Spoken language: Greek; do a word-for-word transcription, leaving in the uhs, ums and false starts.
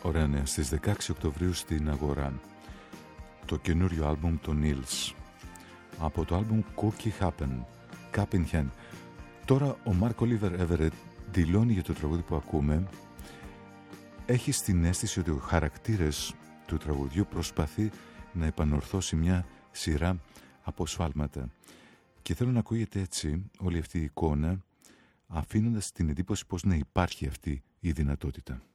Ωραία νέα, στις δεκαέξι Οκτωβρίου στην αγορά το καινούριο άλμπουμ των Nils από το άλμπουμ Cookie Happen, Cup in Hand. Τώρα ο Mark Oliver Everett δηλώνει για το τραγούδι που ακούμε, έχει στην αίσθηση ότι ο χαρακτήρες του τραγουδιού προσπαθεί να επανορθώσει μια σειρά από σφάλματα και θέλω να ακούγεται έτσι όλη αυτή η εικόνα, αφήνοντας την εντύπωση πως να υπάρχει αυτή η δυνατότητα.